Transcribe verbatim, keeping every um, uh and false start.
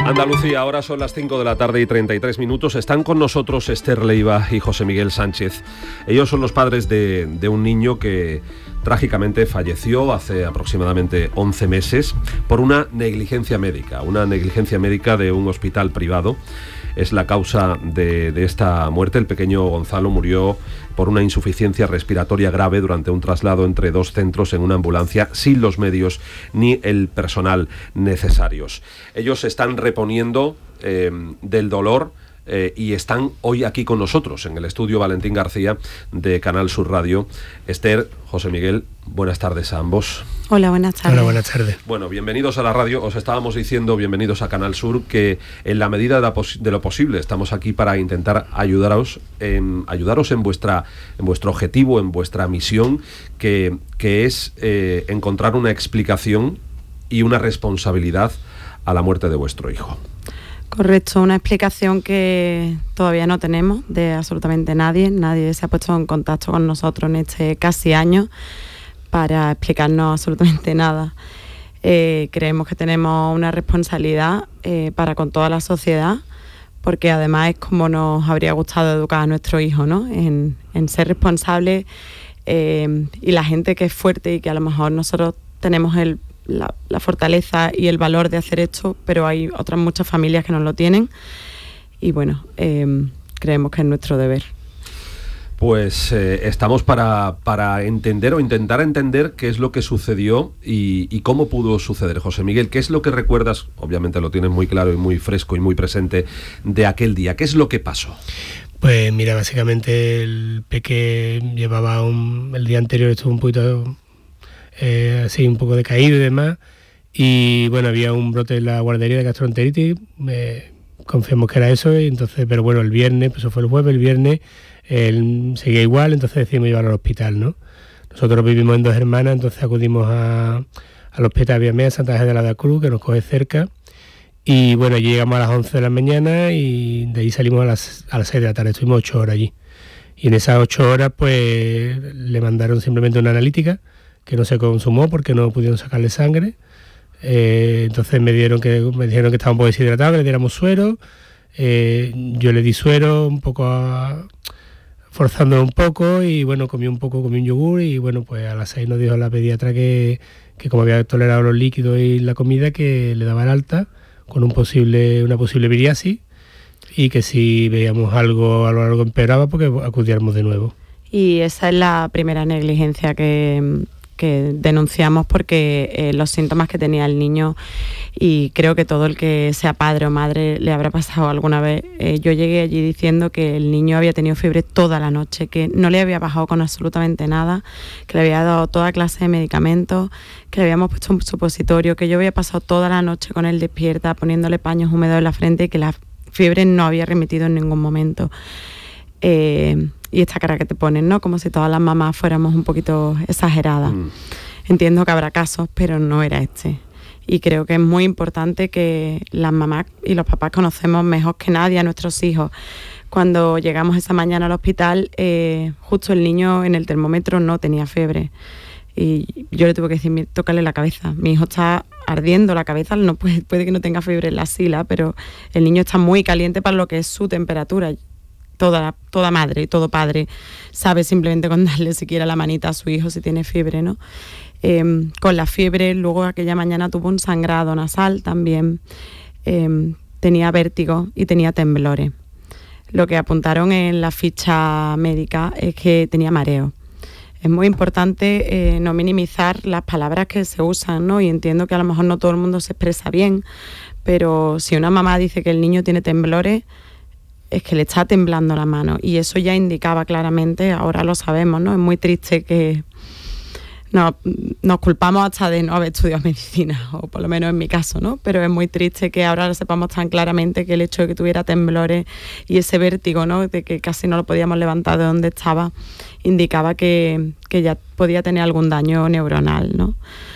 Andalucía, ahora son las cinco de la tarde y treinta y tres minutos. Están con nosotros Esther Leiva y José Miguel Sánchez. Ellos son los padres de, de un niño que trágicamente falleció hace aproximadamente once meses por una negligencia médica, una negligencia médica de un hospital privado. Es la causa de, de esta muerte. El pequeño Gonzalo murió por una insuficiencia respiratoria grave durante un traslado entre dos centros en una ambulancia sin los medios ni el personal necesarios. Ellos se están reponiendo eh, del dolor eh, y están hoy aquí con nosotros en el estudio Valentín García de Canal Sur Radio. Esther, José Miguel, buenas tardes a ambos. Hola, buenas tardes. Hola, buenas tardes. Bueno, bienvenidos a la radio. Os estábamos diciendo, bienvenidos a Canal Sur, que en la medida de, la pos- de lo posible estamos aquí para intentar ayudaros en, ayudaros en, vuestra, en vuestro objetivo, en vuestra misión, que, que es eh, encontrar una explicación y una responsabilidad a la muerte de vuestro hijo. Correcto, una explicación que todavía no tenemos de absolutamente nadie. Nadie se ha puesto en contacto con nosotros en este casi año para explicarnos absolutamente nada. Eh, creemos que tenemos una responsabilidad eh, para con toda la sociedad, porque además es como nos habría gustado educar a nuestro hijo, ¿no? En, en ser responsable eh, y la gente que es fuerte y que a lo mejor nosotros tenemos el La, la fortaleza y el valor de hacer esto, pero hay otras muchas familias que no lo tienen y bueno, eh, creemos que es nuestro deber. Pues eh, estamos para, para entender o intentar entender qué es lo que sucedió y, y cómo pudo suceder. José Miguel, ¿qué es lo que recuerdas? Obviamente lo tienes muy claro y muy fresco y muy presente de aquel día. ¿Qué es lo que pasó? Pues mira, básicamente el peque llevaba un, el día anterior estuvo un poquito Eh, así un poco decaído y demás, y bueno, había un brote en la guardería de gastroenteritis, eh, confiamos que era eso, y entonces, pero bueno, el viernes, pues eso fue el jueves, el viernes él seguía igual, entonces decidimos llevarlo al hospital, ¿no? Nosotros vivimos en Dos Hermanas, entonces acudimos a, al hospital Viamea Santa Ángela de la Cruz, que nos coge cerca, y bueno, allí llegamos a las once de la mañana y de ahí salimos a las, a las seis de la tarde, estuvimos ocho horas allí, y en esas ocho horas pues le mandaron simplemente una analítica que no se consumó porque no pudieron sacarle sangre. Eh, entonces me dieron que me dijeron que estaba un poco deshidratado, que le diéramos suero. Eh, yo le di suero un poco a, forzándolo un poco y bueno, comí un poco, comí un yogur y bueno, pues a las seis nos dijo la pediatra que, que como había tolerado los líquidos y la comida, que le daban alta con un posible, una posible viriasis y que si veíamos algo a lo largo empeoraba, porque acudiéramos de nuevo. Y esa es la primera negligencia que... que denunciamos, porque eh, los síntomas que tenía el niño, y creo que todo el que sea padre o madre le habrá pasado alguna vez, eh, yo llegué allí diciendo que el niño había tenido fiebre toda la noche, que no le había bajado con absolutamente nada, que le había dado toda clase de medicamentos, que le habíamos puesto un supositorio, que yo había pasado toda la noche con él despierta poniéndole paños húmedos en la frente y que la fiebre no había remitido en ningún momento. Eh, y esta cara que te ponen, ¿no? Como si todas las mamás fuéramos un poquito exageradas. Mm. Entiendo que habrá casos, pero no era este. Y creo que es muy importante que las mamás y los papás conocemos mejor que nadie a nuestros hijos. Cuando llegamos esa mañana al hospital, eh, justo el niño en el termómetro no tenía fiebre. Y yo le tuve que decir, tócale la cabeza. Mi hijo está ardiendo la cabeza, no puede, puede que no tenga fiebre en la sila, pero el niño está muy caliente para lo que es su temperatura. Toda, toda madre y todo padre sabe simplemente con darle siquiera la manita a su hijo si tiene fiebre, ¿no? Eh, con la fiebre, luego aquella mañana tuvo un sangrado nasal también, eh, tenía vértigo y tenía temblores. Lo que apuntaron en la ficha médica es que tenía mareo. Es muy importante eh, no minimizar las palabras que se usan, ¿no? Y entiendo que a lo mejor no todo el mundo se expresa bien, pero si una mamá dice que el niño tiene temblores, es que le está temblando la mano, y eso ya indicaba claramente, ahora lo sabemos, ¿no? Es muy triste que no, nos culpamos hasta de no haber estudiado medicina, o por lo menos en mi caso, ¿no? Pero es muy triste que ahora lo sepamos tan claramente, que el hecho de que tuviera temblores y ese vértigo, ¿no? De que casi no lo podíamos levantar de donde estaba, indicaba que, que ya podía tener algún daño neuronal, ¿no?